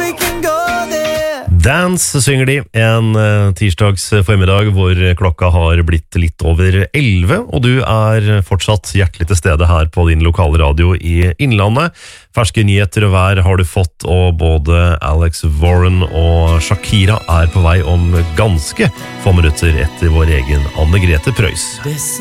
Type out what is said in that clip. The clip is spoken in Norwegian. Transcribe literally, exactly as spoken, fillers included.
Dance synger de en uh, tirsdags formiddag hvor klokka har blitt litt over elleve, og du er fortsatt hjertelig til stede her på din lokale radio i Innlandet. Ferske nyheter og vær har du fått, og både Alex Warren og Shakira er på vei om ganske få minutter etter vår egen Anne Grete Preus.